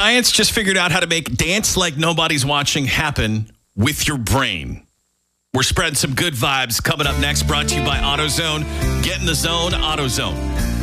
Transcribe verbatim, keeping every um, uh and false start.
Science just figured out how to make dance like nobody's watching happen with your brain. We're spreading some good vibes coming up next, brought to you by AutoZone. Get in the zone, AutoZone.